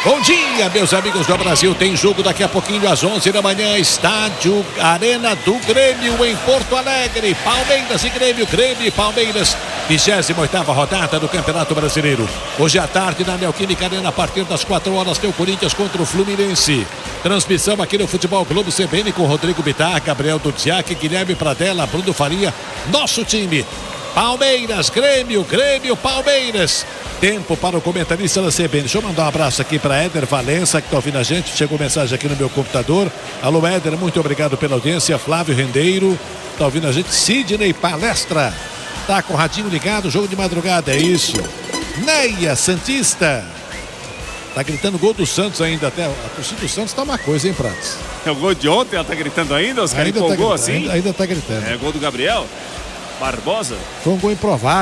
Bom dia, meus amigos do Brasil. Tem jogo daqui a pouquinho às 11 da manhã. Estádio Arena do Grêmio em Porto Alegre. Palmeiras e Grêmio, Grêmio e Palmeiras. 28ª rodada do Campeonato Brasileiro. Hoje à tarde na Neoquímica Arena, a partir das 4 horas, tem o Corinthians contra o Fluminense. Transmissão aqui no Futebol Clube CBN com Rodrigo Bittar, Gabriel Dudziak, Guilherme Pradella, Bruno Faria. Nosso time. Palmeiras, Grêmio, Grêmio, Palmeiras. Tempo para o comentarista da CBN. Deixa eu mandar um abraço aqui para Éder Valença, que está ouvindo a gente. Chegou mensagem aqui no meu computador. Alô, Éder, muito obrigado pela audiência. Flávio Rendeiro, está ouvindo a gente. Sidney Palestra, tá com o radinho ligado, jogo de madrugada, é isso. Neia Santista, tá gritando gol do Santos ainda. Até a torcida do Santos tá uma coisa, hein, Pratos? É o gol de ontem, ela tá gritando ainda? Os caras empolgou assim? Ainda tá gritando. É gol do Gabriel Barbosa. Foi um gol improvável.